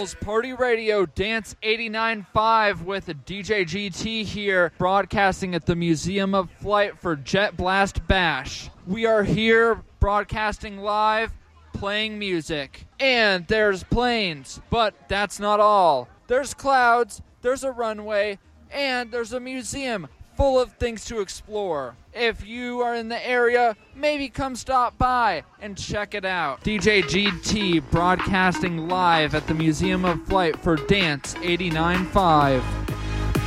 Nationals Party Radio Dance 89.5 with DJ GT here, broadcasting at the Museum of Flight for Jet Blast Bash. We are here broadcasting live, playing music. And there's planes, but that's not all. There's clouds, there's a runway, and there's a museum full of things to explore. If you are in the area, maybe come stop by and check it out. DJ GT broadcasting live at the Museum of Flight for Dance 89.5.